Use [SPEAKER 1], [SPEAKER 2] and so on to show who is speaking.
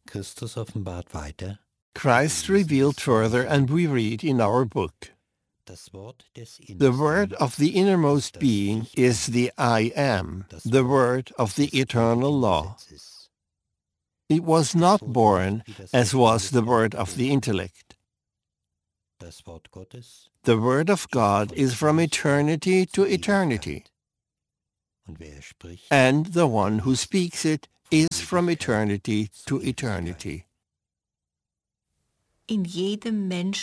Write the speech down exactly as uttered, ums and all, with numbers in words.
[SPEAKER 1] Christus offenbart weiter.
[SPEAKER 2] Christ revealed further, and we read in our book,
[SPEAKER 1] Das Wort des
[SPEAKER 2] the word of the innermost being is the I am, the word of the eternal law. It was not born as was the word of the intellect.
[SPEAKER 1] Das Wort Gottes,
[SPEAKER 2] The word of God is from eternity to eternity,
[SPEAKER 1] und wer es spricht,
[SPEAKER 2] and the one who speaks it is from eternity to eternity.
[SPEAKER 3] In jedem Menschen